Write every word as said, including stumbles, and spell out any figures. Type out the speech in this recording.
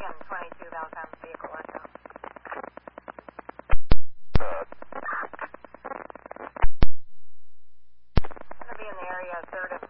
Lincoln twenty-two, Valcom vehicle echo. Going to be in the area third of